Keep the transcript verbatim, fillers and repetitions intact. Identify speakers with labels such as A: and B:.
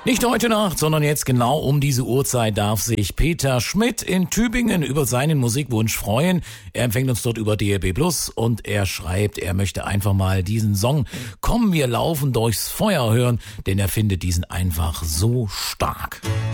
A: Nicht heute Nacht, sondern jetzt genau um diese Uhrzeit darf sich Peter Schmidt in Tübingen über seinen Musikwunsch freuen. Er empfängt uns dort über D R B Plus und er schreibt, er möchte einfach mal diesen Song "Komm, wir laufen durchs Feuer" hören, denn er findet diesen einfach so stark.